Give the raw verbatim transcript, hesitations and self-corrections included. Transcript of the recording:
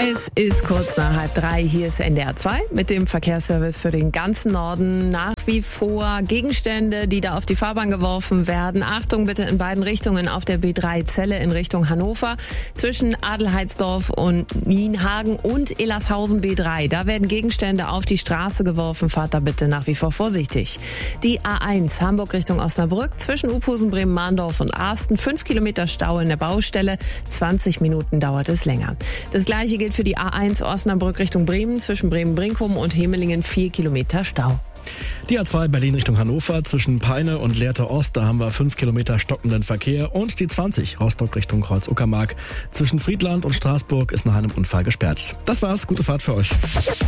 Es ist kurz nach halb drei, hier ist N D R zwei mit dem Verkehrsservice für den ganzen Norden. Nach wie vor Gegenstände, die da auf die Fahrbahn geworfen werden. Achtung bitte in beiden Richtungen auf der B drei Celle in Richtung Hannover. Zwischen Adelheidsdorf und Nienhagen und Illershausen B drei. Da werden Gegenstände auf die Straße geworfen. Fahrt da bitte nach wie vor vorsichtig. Die A eins Hamburg Richtung Osnabrück zwischen Uphusen, Bremen, Mahndorf und Arsten. Fünf Kilometer Stau in der Baustelle. zwanzig Minuten dauert es länger. Das gleiche gilt für die A eins Osnabrück Richtung Bremen zwischen Bremen-Brinkum und Hemelingen. Vier Kilometer Stau. Die A zwei Berlin Richtung Hannover zwischen Peine und Lehrte Ost, da haben wir fünf Kilometer stockenden Verkehr. Und die zwanzig Rostock Richtung Kreuz-Uckermark zwischen Friedland und Straßburg ist nach einem Unfall gesperrt. Das war's, gute Fahrt für euch.